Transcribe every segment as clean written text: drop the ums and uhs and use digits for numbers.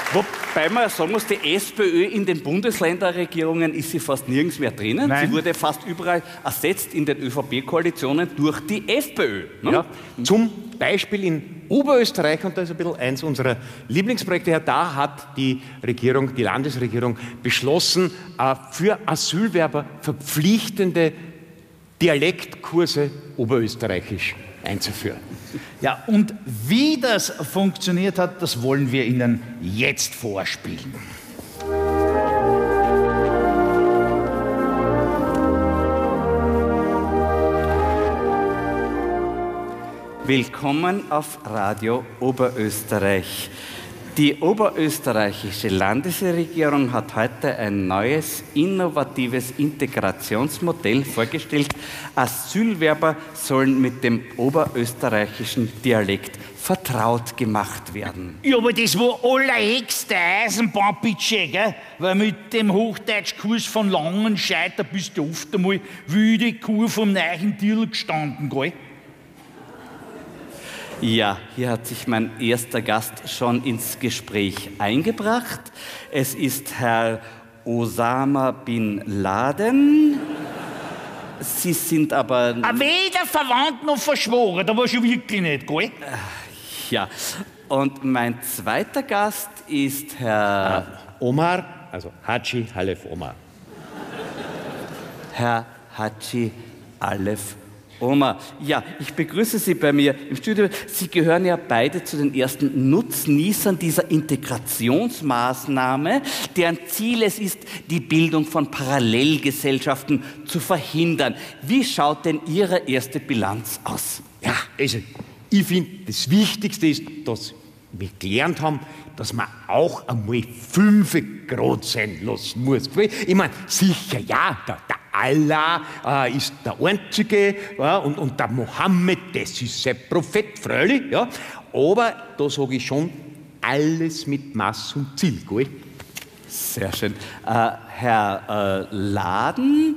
Wobei man sagen muss, die SPÖ in den Bundesländerregierungen ist sie fast nirgends mehr drinnen. Nein. Sie wurde fast überall ersetzt in den ÖVP-Koalitionen durch die FPÖ. Ne? Ja, zum Beispiel in Oberösterreich, und das ist ein bisschen eins unserer Lieblingsprojekte, da hat die Regierung, die Landesregierung beschlossen, für Asylwerber verpflichtende Dialektkurse Oberösterreichisch einzuführen. Ja, und wie das funktioniert hat, das wollen wir Ihnen jetzt vorspielen. Willkommen auf Radio Oberösterreich. Die oberösterreichische Landesregierung hat heute ein neues, innovatives Integrationsmodell vorgestellt. Asylwerber sollen mit dem oberösterreichischen Dialekt vertraut gemacht werden. Ja, aber das war allerhöchste Eisenbahnbudget, gell? Weil mit dem Hochdeutschkurs von Langenscheidt, da bist du oft einmal wie die Kuh vom neuen Tier gestanden, gell? Ja, hier hat sich mein erster Gast schon ins Gespräch eingebracht. Es ist Herr Osama Bin Laden. Sie sind aber... Weder verwandt noch verschworen, da war schon wirklich nicht, gell? Ja, und mein zweiter Gast ist Herr... Omar, also Haji Halef Omar. Herr Haji Alef Omar. Ja, ich begrüße Sie bei mir im Studio. Sie gehören ja beide zu den ersten Nutznießern dieser Integrationsmaßnahme, deren Ziel es ist, die Bildung von Parallelgesellschaften zu verhindern. Wie schaut denn Ihre erste Bilanz aus? Ja, also ich finde, das Wichtigste ist, dass wir gelernt haben, dass man auch einmal 5 Grad sein lassen muss. Ich meine, sicher, ja, der Allah ist der Einzige, ja, und der Mohammed, das ist sein Prophet, freilich, ja, aber da sage ich schon, alles mit Maß und Ziel, gell? Sehr schön. Herr Laden,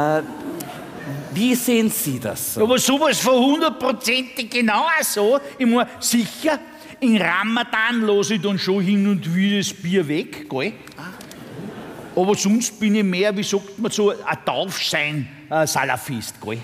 wie sehen Sie das so? Aber sowas von 100% genau so. Ich meine, sicher, in Ramadan lasse ich dann schon hin und wieder das Bier weg, gell? Aber sonst bin ich mehr, wie sagt man so, ein Taufschein-Salafist, gell?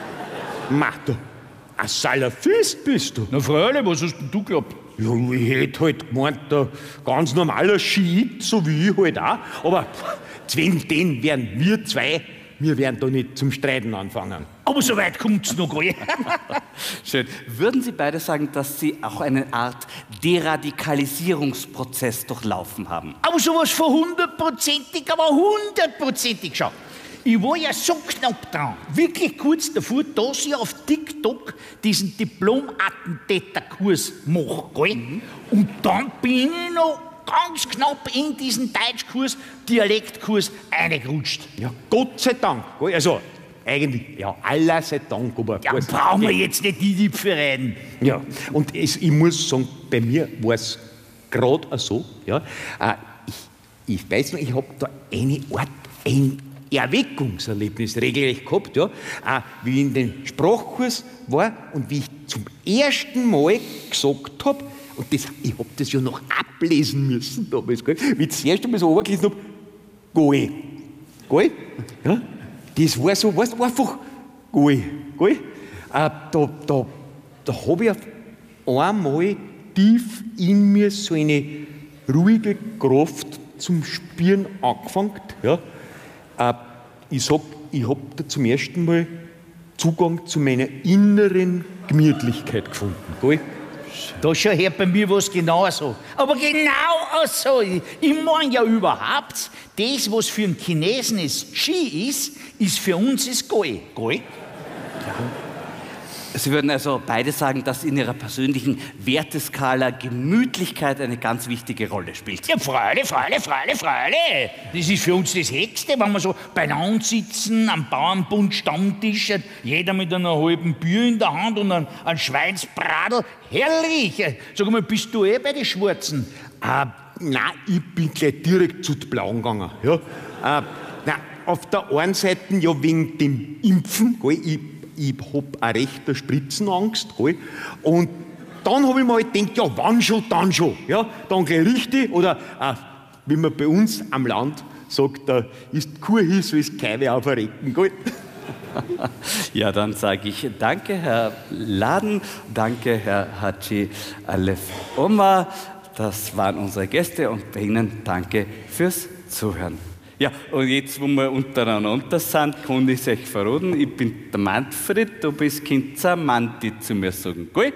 Du, ein Salafist bist du? Na freilich, was hast denn du geglaubt? Ja, ich hätte halt gemeint, ein ganz normaler Schiit, so wie ich halt auch. Aber zwischen denen wären wir zwei, wir werden da nicht zum Streiten anfangen. Aber so weit kommt's noch, gell? Schön. Würden Sie beide sagen, dass Sie auch eine Art Deradikalisierungsprozess durchlaufen haben? Aber sowas von 100%, aber 100%, schau. Ich war ja so knapp dran, wirklich kurz davor, dass ich auf TikTok diesen Diplom-Attentäterkurs mache, gell? Und dann bin ich noch ganz knapp in diesen Deutschkurs, Dialektkurs reingerutscht. Ja, Gott sei Dank, gell? Also eigentlich, ja, Allah sei Dank, aber... Ja, brauchen wir jetzt nicht die Dipfe rein. Ja, und ich muss sagen, bei mir war es gerade so, ja, ich weiß noch, ich habe da ein Erweckungserlebnis regelrecht gehabt, ja, wie ich in den Sprachkurs war und wie ich zum ersten Mal gesagt habe, und ich habe das ja noch ablesen müssen damals, gell, wie ich das erste Mal so runtergelesen habe, Goe. Gell? Ja? Das war so, weißt du, einfach Goe. Gell? Da habe ich auf einmal tief in mir so eine ruhige Kraft zum Spüren angefangen. Ja? Ich sag, ich habe da zum ersten Mal Zugang zu meiner inneren Gemütlichkeit gefunden. Gell? Da schon hört bei mir was genauso. Aber genau so. Ich meine ja überhaupt, das, was für einen Chinesen es Ski ist für uns das Goi. Goi? Sie würden also beide sagen, dass in Ihrer persönlichen Werteskala Gemütlichkeit eine ganz wichtige Rolle spielt. Ja, freilich. Das ist für uns das Höchste, wenn wir so beieinander sitzen, am Bauernbund Stammtisch, jeder mit einer halben Bier in der Hand und einem Schweinsbradl. Herrlich! Sag mal, bist du bei den Schwarzen? Nein, ich bin gleich direkt zu den Blauen gegangen. Ja. Auf der einen Seite ja wegen dem Impfen, gell, ich habe eine rechte Spritzenangst, gell, und dann habe ich mir halt gedacht, ja, wann schon, dann schon. Ja, dann gleich richtig. Oder wie man bei uns am Land sagt, da ist Kuh hin, so ist Keiwe auf ein Recken. Gut. Ja, dann sage ich danke, Herr Laden, danke, Herr Haji Alef Omar. Das waren unsere Gäste und bei Ihnen danke fürs Zuhören. Ja, und jetzt, wo wir untereinander sind, kann ich es euch verraten. Ich bin der Manfred, du bist Kinzer Manti zu mir sagen. Gut?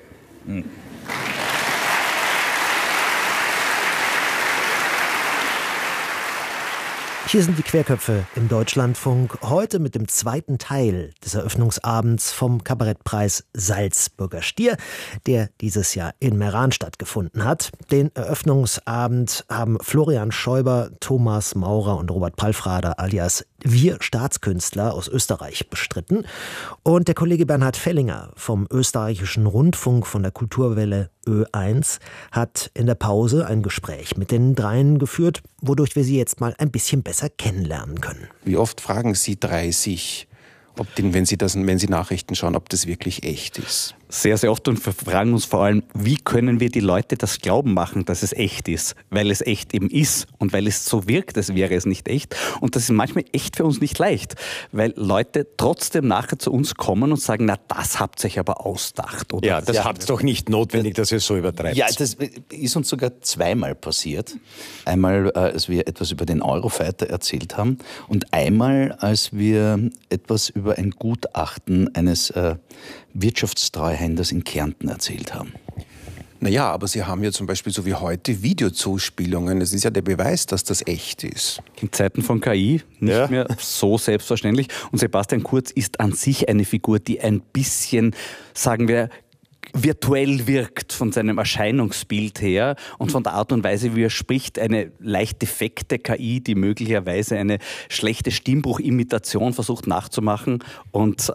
Hier sind die Querköpfe im Deutschlandfunk, heute mit dem zweiten Teil des Eröffnungsabends vom Kabarettpreis Salzburger Stier, der dieses Jahr in Meran stattgefunden hat. Den Eröffnungsabend haben Florian Schäuber, Thomas Maurer und Robert Palfrader alias Wir Staatskünstler aus Österreich bestritten. Und der Kollege Bernhard Fellinger vom österreichischen Rundfunk von der Kulturwelle Ö1 hat in der Pause ein Gespräch mit den dreien geführt, wodurch wir sie jetzt mal ein bisschen besser kennenlernen können. Wie oft fragen Sie drei sich, wenn Sie Nachrichten schauen, ob das wirklich echt ist? Sehr, sehr oft, und wir fragen uns vor allem, wie können wir die Leute das glauben machen, dass es echt ist? Weil es echt eben ist und weil es so wirkt, als wäre es nicht echt. Und das ist manchmal echt für uns nicht leicht, weil Leute trotzdem nachher zu uns kommen und sagen, na, das habt ihr euch aber ausgedacht. Oder? Ja, das habt ihr doch nicht notwendig, dass ihr so übertreibt. Ja, das ist uns sogar zweimal passiert. Einmal, als wir etwas über den Eurofighter erzählt haben und einmal, als wir etwas über ein Gutachten eines Wirtschaftstreuhänders in Kärnten erzählt haben. Naja, aber Sie haben ja zum Beispiel so wie heute Videozuspielungen. Das ist ja der Beweis, dass das echt ist. In Zeiten von KI nicht mehr so selbstverständlich. Und Sebastian Kurz ist an sich eine Figur, die ein bisschen, sagen wir, virtuell wirkt von seinem Erscheinungsbild her und von der Art und Weise, wie er spricht, eine leicht defekte KI, die möglicherweise eine schlechte Stimmbruchimitation versucht nachzumachen. Und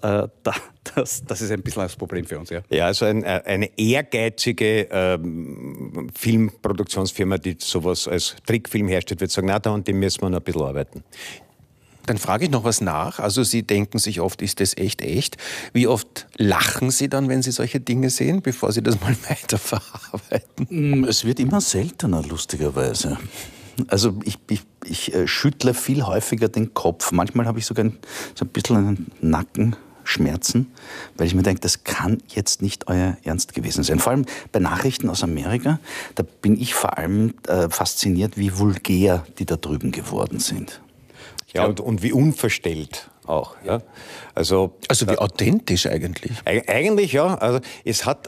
das ist ein bisschen das Problem für uns. Ja, ja, also eine ehrgeizige Filmproduktionsfirma, die sowas als Trickfilm herstellt, wird sagen, na, da und dem müssen wir noch ein bisschen arbeiten. Dann frage ich noch was nach. Also Sie denken sich oft, ist das echt? Wie oft lachen Sie dann, wenn Sie solche Dinge sehen, bevor Sie das mal weiterverarbeiten? Es wird immer seltener, lustigerweise. Also ich schüttle viel häufiger den Kopf. Manchmal habe ich sogar so ein bisschen Nackenschmerzen, weil ich mir denke, das kann jetzt nicht euer Ernst gewesen sein. Vor allem bei Nachrichten aus Amerika, da bin ich vor allem fasziniert, wie vulgär die da drüben geworden sind. Ja, und wie unverstellt auch. Ja. Also wie authentisch eigentlich. Eigentlich ja. Also es hat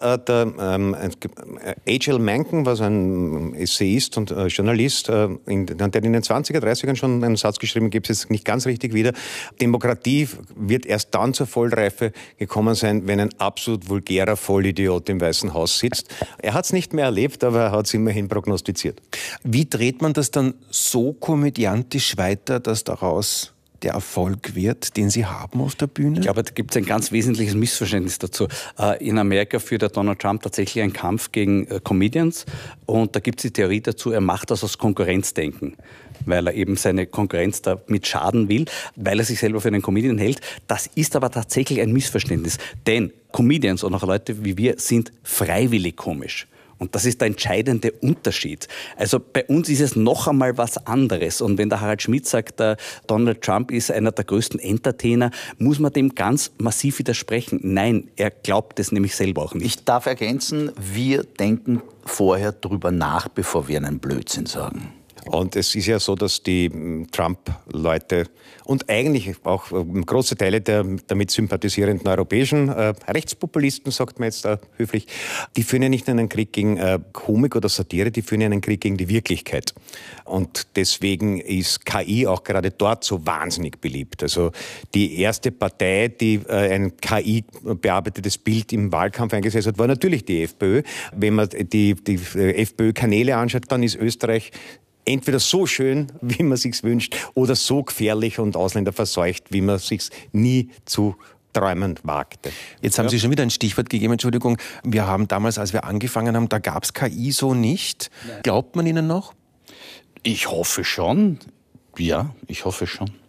H.L. Mencken, was ein Essayist und Journalist, der in den 20er, 30ern schon einen Satz geschrieben, gibt es jetzt nicht ganz richtig wieder. Demokratie wird erst dann zur Vollreife gekommen sein, wenn ein absolut vulgärer Vollidiot im Weißen Haus sitzt. Er hat es nicht mehr erlebt, aber er hat es immerhin prognostiziert. Wie dreht man das dann so komödiantisch weiter, dass daraus der Erfolg wird, den Sie haben auf der Bühne? Ich glaube, da gibt es ein ganz wesentliches Missverständnis dazu. In Amerika führt der Donald Trump tatsächlich einen Kampf gegen Comedians und da gibt es die Theorie dazu, er macht das aus Konkurrenzdenken, weil er eben seine Konkurrenz damit schaden will, weil er sich selber für einen Comedian hält. Das ist aber tatsächlich ein Missverständnis, denn Comedians und auch Leute wie wir sind freiwillig komisch. Und das ist der entscheidende Unterschied. Also bei uns ist es noch einmal was anderes. Und wenn der Harald Schmidt sagt, der Donald Trump ist einer der größten Entertainer, muss man dem ganz massiv widersprechen. Nein, er glaubt es nämlich selber auch nicht. Ich darf ergänzen, wir denken vorher drüber nach, bevor wir einen Blödsinn sagen. Und es ist ja so, dass die Trump-Leute und eigentlich auch große Teile der damit sympathisierenden europäischen Rechtspopulisten, sagt man jetzt höflich, die führen ja nicht einen Krieg gegen Komik oder Satire, die führen ja einen Krieg gegen die Wirklichkeit. Und deswegen ist KI auch gerade dort so wahnsinnig beliebt. Also die erste Partei, die ein KI-bearbeitetes Bild im Wahlkampf eingesetzt hat, war natürlich die FPÖ. Wenn man die FPÖ-Kanäle anschaut, dann ist Österreich entweder so schön, wie man sich's wünscht, oder so gefährlich und ausländerverseucht, wie man sich's nie zu träumen wagte. Jetzt haben Sie schon wieder ein Stichwort gegeben, Entschuldigung. Wir haben damals, als wir angefangen haben, da gab's KI so nicht. Nein. Glaubt man Ihnen noch? Ich hoffe schon. Ja, ich hoffe schon.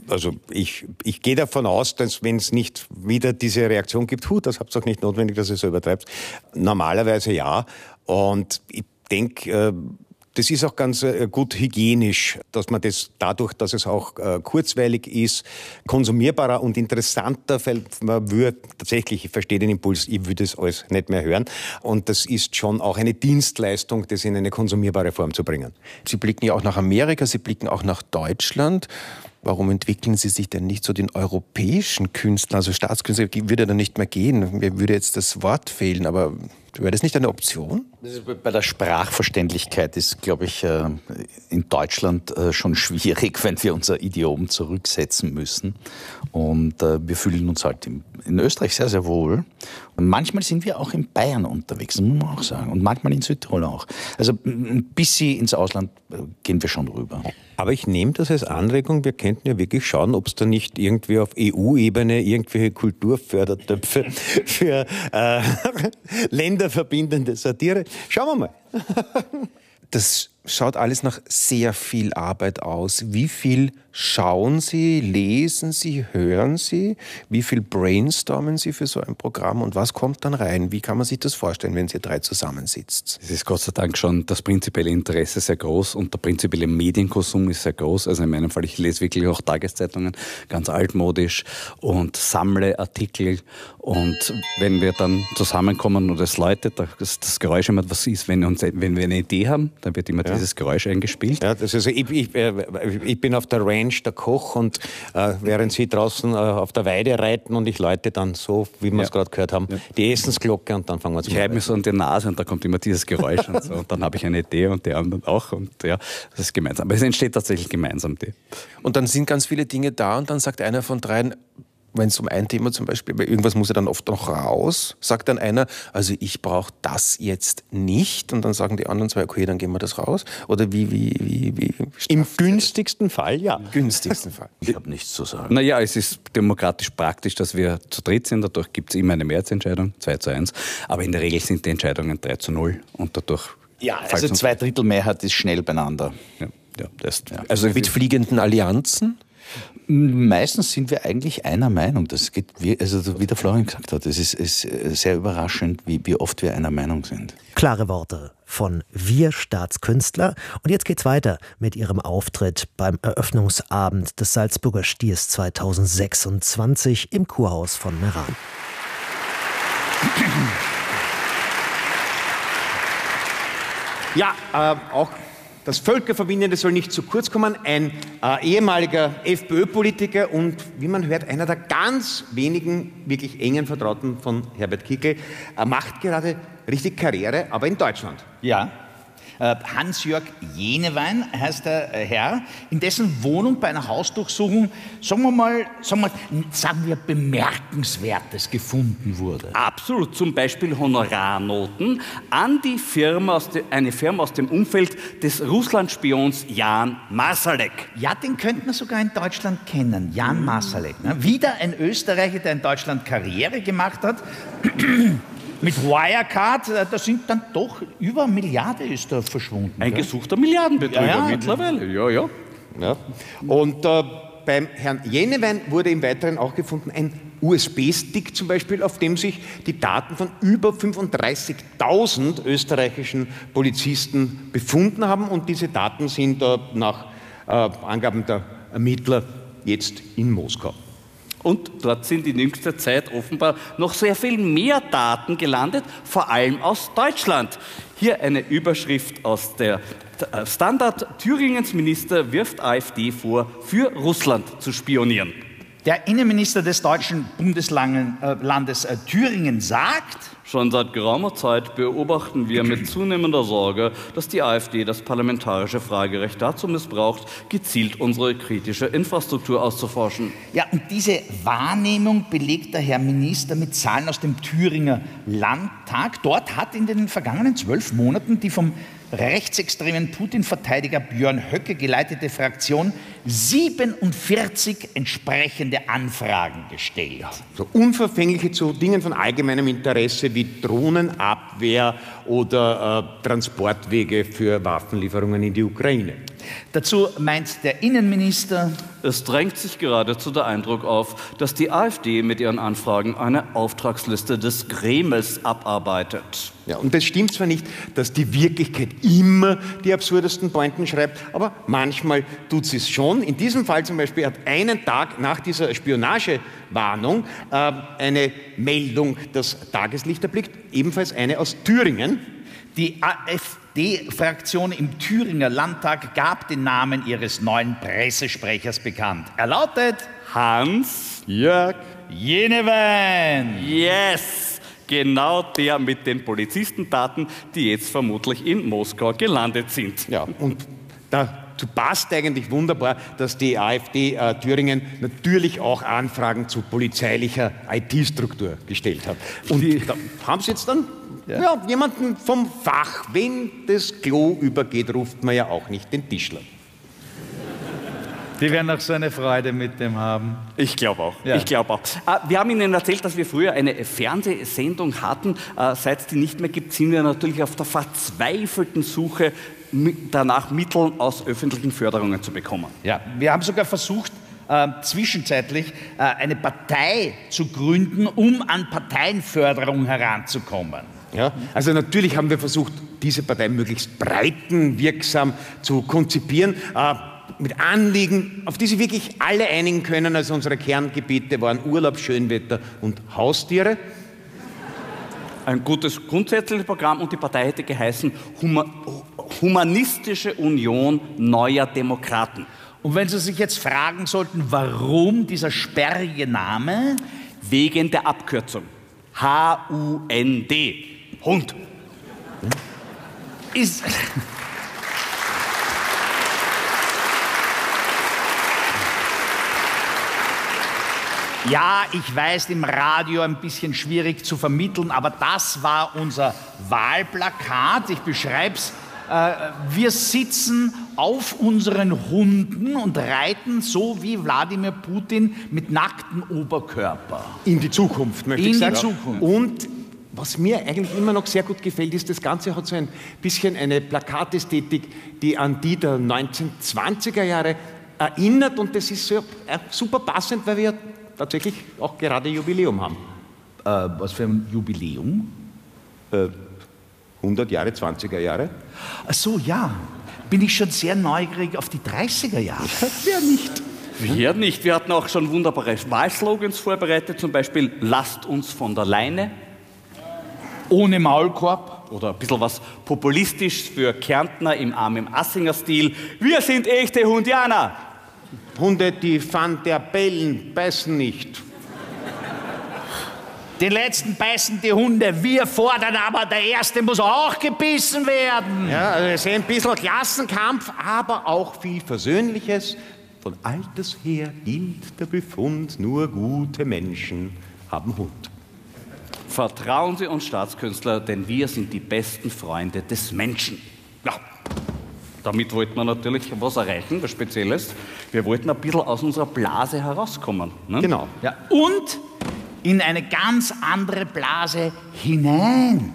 Also ich gehe davon aus, dass wenn es nicht wieder diese Reaktion gibt, das habt ihr auch nicht notwendig, dass ihr so übertreibt. Normalerweise ja. Und ich denke, das ist auch ganz gut hygienisch, dass man das dadurch, dass es auch kurzweilig ist, konsumierbarer und interessanter, weil man würde tatsächlich, ich verstehe den Impuls, ich würde es alles nicht mehr hören. Und das ist schon auch eine Dienstleistung, das in eine konsumierbare Form zu bringen. Sie blicken ja auch nach Amerika, Sie blicken auch nach Deutschland. Warum entwickeln Sie sich denn nicht zu den europäischen Künstlern? Also Staatskünstler würde dann nicht mehr gehen. Mir würde jetzt das Wort fehlen, aber wäre das nicht eine Option? Bei der Sprachverständlichkeit ist, glaube ich, in Deutschland schon schwierig, wenn wir unser Idiom zurücksetzen müssen. Und wir fühlen uns halt in Österreich sehr, sehr wohl. Und manchmal sind wir auch in Bayern unterwegs, das muss man auch sagen. Und manchmal in Südtirol auch. Also ein bisschen ins Ausland gehen wir schon rüber. Aber ich nehme das als Anregung, wir könnten ja wirklich schauen, ob es da nicht irgendwie auf EU-Ebene irgendwelche Kulturfördertöpfe für länderverbindende Satire. Schauen wir mal. Das schaut alles nach sehr viel Arbeit aus. Wie viel schauen Sie, lesen Sie, hören Sie? Wie viel brainstormen Sie für so ein Programm? Und was kommt dann rein? Wie kann man sich das vorstellen, wenn Sie drei zusammensitzt? Es ist Gott sei Dank schon das prinzipielle Interesse sehr groß und der prinzipielle Medienkonsum ist sehr groß. Also in meinem Fall, ich lese wirklich auch Tageszeitungen, ganz altmodisch und sammle Artikel. Und wenn wir dann zusammenkommen und es läutet, das Geräusch immer, was ist, wenn wir eine Idee haben, dann wird immer dieses Geräusch eingespielt. Ja, das ist, ich bin auf der Ranch der Koch und während Sie draußen auf der Weide reiten und ich läute dann so, wie wir es gerade gehört haben, die Essensglocke und dann fangen wir zu. Ich reibe mir so an die Nase und da kommt immer dieses Geräusch und so. Und dann habe ich eine Idee und die anderen auch und ja, das ist gemeinsam. Aber es entsteht tatsächlich gemeinsam. Und dann sind ganz viele Dinge da und dann sagt einer von dreien, wenn es um ein Thema zum Beispiel, weil irgendwas muss ja dann oft noch raus, sagt dann einer, also ich brauche das jetzt nicht und dann sagen die anderen zwei, okay, dann gehen wir das raus. Oder wie im günstigsten Fall, ja. Im günstigsten Fall. Ich habe nichts zu sagen. Naja, es ist demokratisch praktisch, dass wir zu dritt sind. Dadurch gibt es immer eine Mehrheitsentscheidung, 2:1. Aber in der Regel sind die Entscheidungen 3:0 und dadurch... Ja, also 2/3 Mehrheit ist schnell beieinander. Also mit fliegenden Allianzen? Meistens sind wir eigentlich einer Meinung. Das geht, also wie der Florian gesagt hat, es ist sehr überraschend, wie oft wir einer Meinung sind. Klare Worte von Wir Staatskünstler. Und jetzt geht's weiter mit ihrem Auftritt beim Eröffnungsabend des Salzburger Stiers 2026 im Kurhaus von Meran. Ja, auch das Völkerverbindende soll nicht zu kurz kommen. Ein ehemaliger FPÖ-Politiker und, wie man hört, einer der ganz wenigen wirklich engen Vertrauten von Herbert Kickl, macht gerade richtig Karriere, aber in Deutschland. Ja. Hans-Jörg Jenewein heißt der Herr, in dessen Wohnung bei einer Hausdurchsuchung, sagen wir Bemerkenswertes gefunden wurde. Absolut, zum Beispiel Honorarnoten an die Firma eine Firma aus dem Umfeld des Russlandspions Jan Marsalek. Ja, den könnte man sogar in Deutschland kennen, Jan Marsalek. Ne? Wieder ein Österreicher, der in Deutschland Karriere gemacht hat. Mit Wirecard, da sind dann doch über 1 Milliarde ist da verschwunden. Ein gesuchter Milliardenbetrüger mittlerweile. Ja. Und beim Herrn Jenewein wurde im Weiteren auch gefunden ein USB-Stick zum Beispiel, auf dem sich die Daten von über 35.000 österreichischen Polizisten befunden haben. Und diese Daten sind nach Angaben der Ermittler jetzt in Moskau. Und dort sind in jüngster Zeit offenbar noch sehr viel mehr Daten gelandet, vor allem aus Deutschland. Hier eine Überschrift aus der Standard. Thüringens Minister wirft AfD vor, für Russland zu spionieren. Der Innenminister des deutschen Bundeslandes Thüringen sagt: Schon seit geraumer Zeit beobachten wir mit zunehmender Sorge, dass die AfD das parlamentarische Fragerecht dazu missbraucht, gezielt unsere kritische Infrastruktur auszuforschen. Ja, und diese Wahrnehmung belegt der Herr Minister mit Zahlen aus dem Thüringer Landtag. Dort hat in den vergangenen 12 Monaten die vom rechtsextremen Putin-Verteidiger Björn Höcke geleitete Fraktion 47 entsprechende Anfragen gestellt. So unverfängliche zu Dingen von allgemeinem Interesse wie Drohnenabwehr oder Transportwege für Waffenlieferungen in die Ukraine. Dazu meint der Innenminister: Es drängt sich geradezu der Eindruck auf, dass die AfD mit ihren Anfragen eine Auftragsliste des Gremels abarbeitet. Ja, und es stimmt zwar nicht, dass die Wirklichkeit immer die absurdesten Pointen schreibt, aber manchmal tut sie es schon. In diesem Fall zum Beispiel hat einen Tag nach dieser Spionagewarnung eine Meldung das Tageslicht erblickt, ebenfalls eine aus Thüringen. Die AfD-Fraktion im Thüringer Landtag gab den Namen ihres neuen Pressesprechers bekannt. Er lautet Hans-Jörg Jenewein. Yes! Genau der mit den Polizistendaten, die jetzt vermutlich in Moskau gelandet sind. Ja, und dazu passt eigentlich wunderbar, dass die AfD Thüringen natürlich auch Anfragen zu polizeilicher IT-Struktur gestellt hat. Und da haben sie jetzt dann jemanden vom Fach. Wenn das Klo übergeht, ruft man ja auch nicht den Tischler. Die werden auch so eine Freude mit dem haben. Ich glaube auch. Ja. Ich glaube auch. Wir haben Ihnen erzählt, dass wir früher eine Fernsehsendung hatten. Seit es die nicht mehr gibt, sind wir natürlich auf der verzweifelten Suche danach, Mittel aus öffentlichen Förderungen zu bekommen. Ja, wir haben sogar versucht, zwischenzeitlich eine Partei zu gründen, um an Parteienförderung heranzukommen. Ja, also natürlich haben wir versucht, diese Partei möglichst breitenwirksam zu konzipieren, mit Anliegen, auf die sich wirklich alle einigen können. Also unsere Kerngebiete waren Urlaub, Schönwetter und Haustiere. Ein gutes grundsätzliches Programm, und die Partei hätte geheißen Humanistische Union Neuer Demokraten. Und wenn Sie sich jetzt fragen sollten, warum dieser sperrige Name? Wegen der Abkürzung. H-U-N-D. Hund. Ist... Ja, ich weiß, im Radio ein bisschen schwierig zu vermitteln, aber das war unser Wahlplakat. Ich beschreibe es. Wir sitzen auf unseren Hunden und reiten so wie Wladimir Putin mit nacktem Oberkörper. In die Zukunft, möchte ich sagen. In die Zukunft. Und was mir eigentlich immer noch sehr gut gefällt, ist, das Ganze hat so ein bisschen eine Plakatästhetik, die an die der 1920er Jahre erinnert. Und das ist so super passend, weil wir tatsächlich auch gerade Jubiläum haben. Was für ein Jubiläum? 100 Jahre, 20er Jahre. Ach so, ja. Bin ich schon sehr neugierig auf die 30er Jahre. Wer nicht? Wir nicht. Wir hatten auch schon wunderbare Wahlslogans vorbereitet, zum Beispiel Lasst uns von der Leine. Ohne Maulkorb. Oder ein bisschen was Populistisches für Kärntner im Armin-Assinger-Stil. Wir sind echte Hundianer. Hunde, die Van der Bellen, beißen nicht. Den letzten beißen die Hunde. Wir fordern aber, der Erste muss auch gebissen werden. Ja, also es ist ein bisschen Klassenkampf, aber auch viel Versöhnliches. Von alters her gilt der Befund, nur gute Menschen haben Hund. Vertrauen Sie uns Staatskünstler, denn wir sind die besten Freunde des Menschen. Ja, damit wollten wir natürlich was erreichen, was Spezielles. Wir wollten ein bisschen aus unserer Blase herauskommen. Ne? Genau. Ja. Und in eine ganz andere Blase hinein.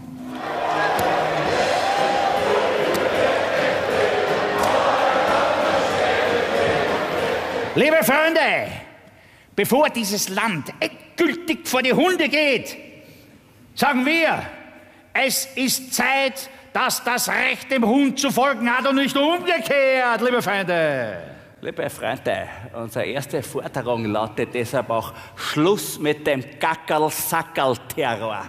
Liebe Freunde, bevor dieses Land endgültig vor die Hunde geht, sagen wir, es ist Zeit, dass das Recht dem Hund zu folgen hat und nicht umgekehrt, liebe Freunde. Liebe Freunde, unsere erste Forderung lautet deshalb auch Schluss mit dem Gackerl-Sackerl-Terror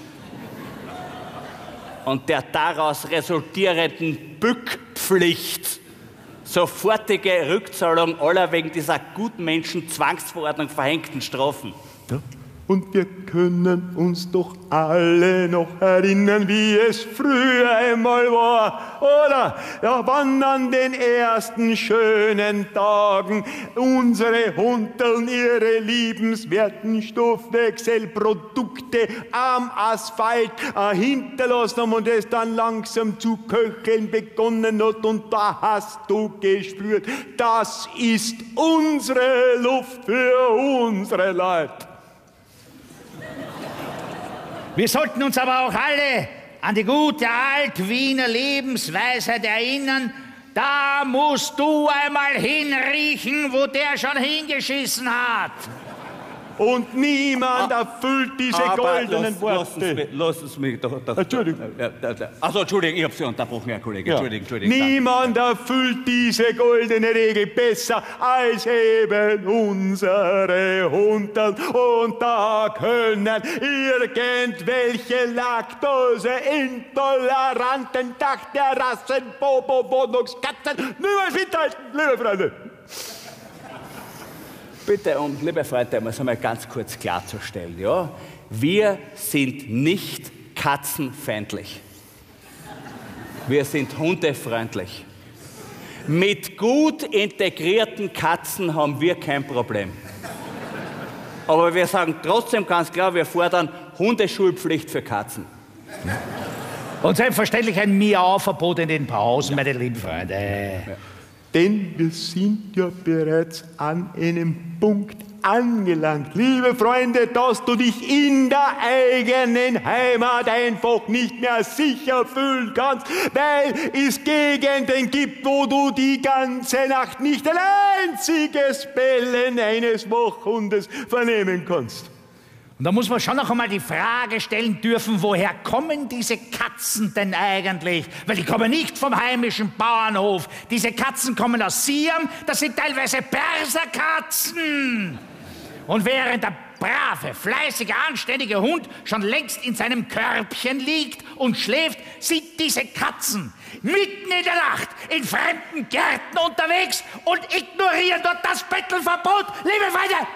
und der daraus resultierenden Bückpflicht. Sofortige Rückzahlung aller wegen dieser Gutmenschen-Zwangsverordnung verhängten Strafen. Ja. Und wir können uns doch alle noch erinnern, wie es früher einmal war. Oder ja, wann an den ersten schönen Tagen unsere Hundeln ihre liebenswerten Stoffwechselprodukte am Asphalt hinterlassen haben und es dann langsam zu köcheln begonnen hat. Und da hast du gespürt, das ist unsere Luft für unsere Leute. Wir sollten uns aber auch alle an die gute alte Wiener Lebensweisheit erinnern, Da musst du einmal hinriechen, wo der schon hingeschissen hat. Und niemand erfüllt diese goldenen Worte. Lass es mich doch. Entschuldigung. Also, Entschuldigung, ich habe Sie unterbrochen, Herr Kollege. Ja. Entschuldigung. Niemand erfüllt diese goldene Regel besser als eben unsere Hunden. Und da können irgendwelche laktoseintoleranten Dachterrassen, Bobo-Wohnungskatzen niemals mithalten, liebe Freunde. Bitte, um, liebe Freunde, um es einmal ganz kurz klarzustellen, ja? Wir sind nicht katzenfeindlich. Wir sind hundefreundlich. Mit gut integrierten Katzen haben wir kein Problem. Aber wir sagen trotzdem ganz klar, wir fordern Hundeschulpflicht für Katzen. Und selbstverständlich ein Miau-Verbot in den Pausen, meine lieben Freunde. Ja. Denn wir sind ja bereits an einem Punkt angelangt, liebe Freunde, dass du dich in der eigenen Heimat einfach nicht mehr sicher fühlen kannst, weil es Gegenden gibt, wo du die ganze Nacht nicht ein einziges Bellen eines Wachhundes vernehmen kannst. Und da muss man schon noch einmal die Frage stellen dürfen, woher kommen diese Katzen denn eigentlich? Weil die kommen nicht vom heimischen Bauernhof. Diese Katzen kommen aus Siam, das sind teilweise Perserkatzen. Und während der brave, fleißige, anständige Hund schon längst in seinem Körbchen liegt und schläft, sind diese Katzen mitten in der Nacht in fremden Gärten unterwegs und ignorieren dort das Bettelverbot. Liebe Freunde!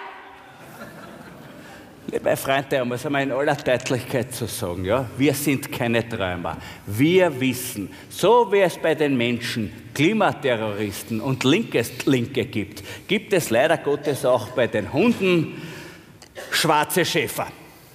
Liebe Freunde, um es einmal in aller Deutlichkeit zu sagen, ja, wir sind keine Träumer. Wir wissen, so wie es bei den Menschen Klimaterroristen und Linke gibt, gibt es leider Gottes auch bei den Hunden schwarze Schäfer.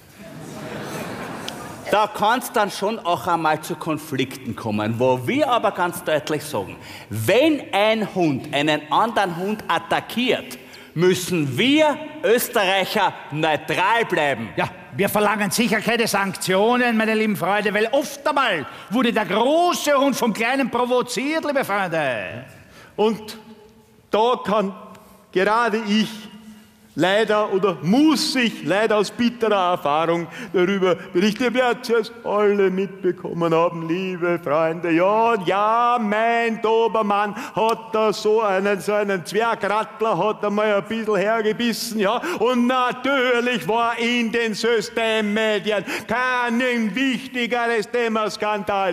Da kann es dann schon auch einmal zu Konflikten kommen, wo wir aber ganz deutlich sagen, wenn ein Hund einen anderen Hund attackiert, müssen wir Österreicher neutral bleiben. Ja, wir verlangen sicher keine Sanktionen, meine lieben Freunde, weil oft einmal wurde der große Hund vom Kleinen provoziert, liebe Freunde. Und da kann gerade ich leider oder muss ich leider aus bitterer Erfahrung darüber berichten. Ihr werdet es alle mitbekommen haben, liebe Freunde. Ja, mein Dobermann hat da so einen Zwergrattler, hat einmal ein bisschen hergebissen, ja. Und natürlich war in den Systemmedien kein wichtigeres Thema Skandal.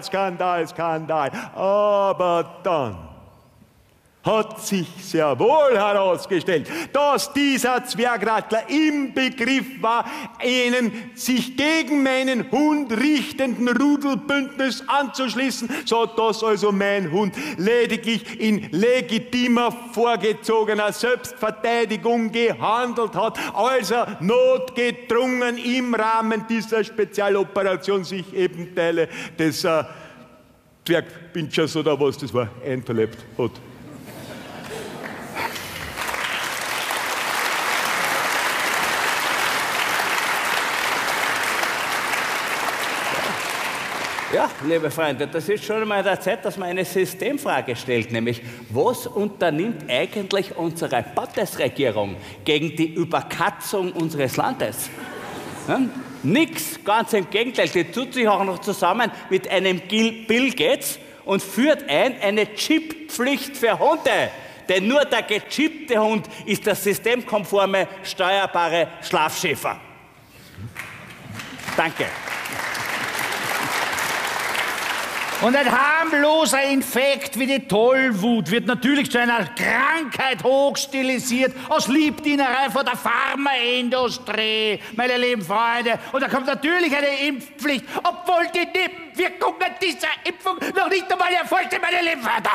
Aber dann hat sich sehr wohl herausgestellt, dass dieser Zwergrattler im Begriff war, einen sich gegen meinen Hund richtenden Rudelbündnis anzuschließen, sodass also mein Hund lediglich in legitimer, vorgezogener Selbstverteidigung gehandelt hat, als er notgedrungen im Rahmen dieser Spezialoperation sich eben Teile des Zwergpinschers oder was das war, einverleibt hat. Ja, liebe Freunde, das ist schon einmal der Zeit, dass man eine Systemfrage stellt, nämlich was unternimmt eigentlich unsere Bundesregierung gegen die Überkatzung unseres Landes? Hm? Nix, ganz im Gegenteil, die tut sich auch noch zusammen mit einem Bill Gates und führt eine Chip-Pflicht für Hunde. Denn nur der gechippte Hund ist der systemkonforme, steuerbare Schlafschäfer. Danke. Und ein harmloser Infekt wie die Tollwut wird natürlich zu einer Krankheit hochstilisiert aus Liebdienerei von der Pharmaindustrie, meine lieben Freunde. Und da kommt natürlich eine Impfpflicht, obwohl die Nebenwirkungen dieser Impfung noch nicht einmal erfolgt sind, meine lieben Freunde.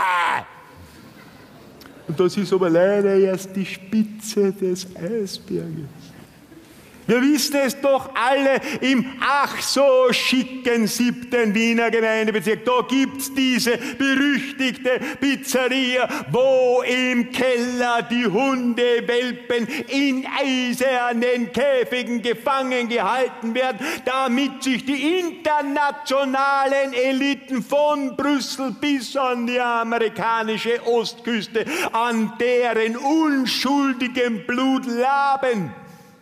Und das ist aber leider erst die Spitze des Eisberges. Wir wissen es doch alle, im ach so schicken 7. Wiener Gemeindebezirk, da gibt's diese berüchtigte Pizzeria, wo im Keller die Hundewelpen in eisernen Käfigen gefangen gehalten werden, damit sich die internationalen Eliten von Brüssel bis an die amerikanische Ostküste an deren unschuldigem Blut laben.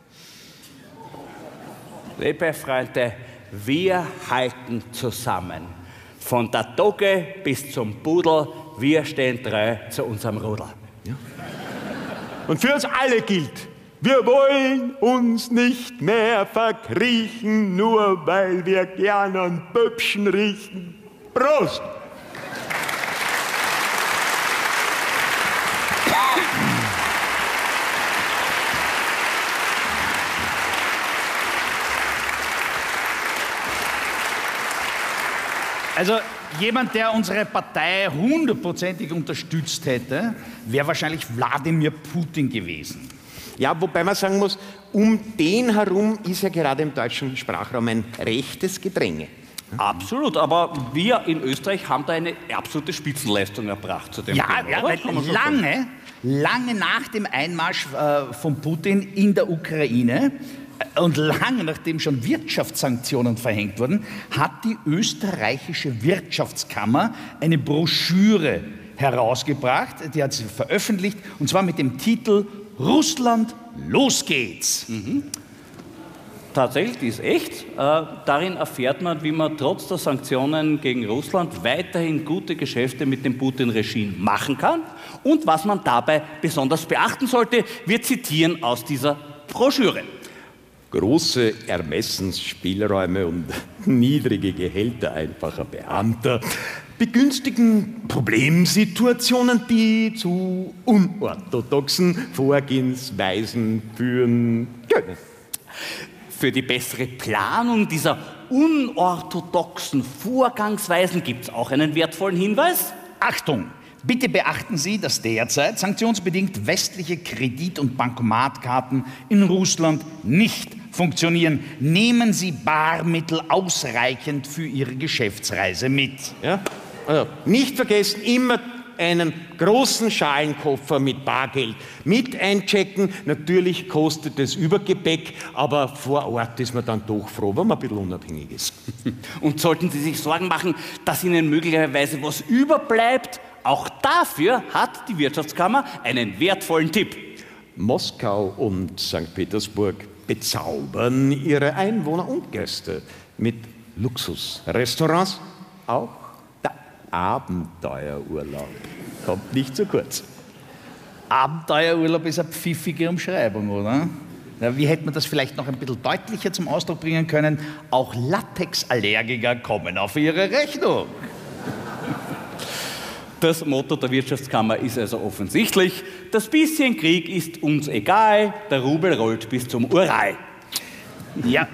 Liebe Freunde, wir halten zusammen. Von der Dogge bis zum Pudel, wir stehen treu zu unserem Rudel. Ja. Und für uns alle gilt, wir wollen uns nicht mehr verkriechen, nur weil wir gern an Pöpschen riechen. Prost! Also jemand, der unsere Partei 100%ig unterstützt hätte, wäre wahrscheinlich Wladimir Putin gewesen. Ja, wobei man sagen muss, um den herum ist ja gerade im deutschen Sprachraum ein rechtes Gedränge. Absolut, aber wir in Österreich haben da eine absolute Spitzenleistung erbracht zu dem Thema, weil lange nach dem Einmarsch von Putin in der Ukraine und lange nachdem schon Wirtschaftssanktionen verhängt wurden, hat die österreichische Wirtschaftskammer eine Broschüre herausgebracht, die hat sie veröffentlicht, und zwar mit dem Titel Russland, los geht's. Tatsächlich, die ist echt. Darin erfährt man, wie man trotz der Sanktionen gegen Russland weiterhin gute Geschäfte mit dem Putin-Regime machen kann und was man dabei besonders beachten sollte. Wir zitieren aus dieser Broschüre. Große Ermessensspielräume und niedrige Gehälter einfacher Beamter begünstigen Problemsituationen, die zu unorthodoxen Vorgehensweisen führen können. Für die bessere Planung dieser unorthodoxen Vorgangsweisen gibt es auch einen wertvollen Hinweis. Achtung! Bitte beachten Sie, dass derzeit sanktionsbedingt westliche Kredit- und Bankomatkarten in Russland nicht funktionieren. Nehmen Sie Barmittel ausreichend für Ihre Geschäftsreise mit. Ja? Also nicht vergessen, immer einen großen Schalenkoffer mit Bargeld mit einchecken. Natürlich kostet es Übergepäck, aber vor Ort ist man dann doch froh, wenn man ein bisschen unabhängig ist. Und sollten Sie sich Sorgen machen, dass Ihnen möglicherweise was überbleibt, auch dafür hat die Wirtschaftskammer einen wertvollen Tipp. Moskau und St. Petersburg bezaubern ihre Einwohner und Gäste mit Luxusrestaurants. Auch der Abenteuerurlaub kommt nicht zu kurz. Abenteuerurlaub ist eine pfiffige Umschreibung, oder? Ja, wie hätte man das vielleicht noch ein bisschen deutlicher zum Ausdruck bringen können? Auch Latexallergiker kommen auf ihre Rechnung. Das Motto der Wirtschaftskammer ist also offensichtlich: Das bisschen Krieg ist uns egal, der Rubel rollt bis zum Ural. Ja.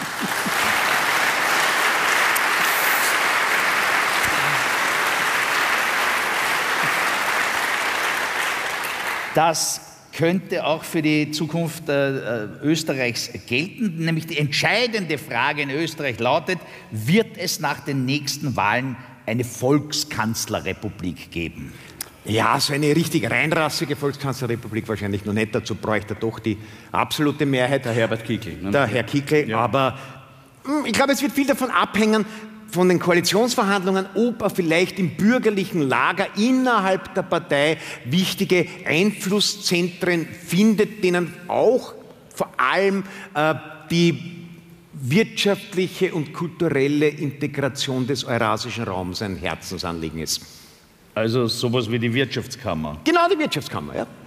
Das könnte auch für die Zukunft Österreichs gelten, nämlich die entscheidende Frage in Österreich lautet: Wird es nach den nächsten Wahlen eine Volkskanzlerrepublik geben? Ja, so eine richtig reinrassige Volkskanzlerrepublik wahrscheinlich noch nicht. Dazu bräuchte er doch die absolute Mehrheit. Der Herbert Kickl. Ne? Der Herr Kickl. Ja. Aber ich glaube, es wird viel davon abhängen, von den Koalitionsverhandlungen, ob er vielleicht im bürgerlichen Lager innerhalb der Partei wichtige Einflusszentren findet, denen auch vor allem die wirtschaftliche und kulturelle Integration des eurasischen Raums ein Herzensanliegen ist. Also sowas wie die Wirtschaftskammer. Genau, die Wirtschaftskammer, ja.